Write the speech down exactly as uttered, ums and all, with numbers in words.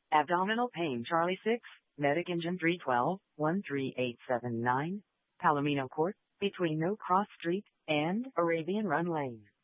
Abdominal pain, Charlie six, Medic Engine three twelve, one three eight seven nine, Palomino Court, between No Cross Street and Arabian Run Lane.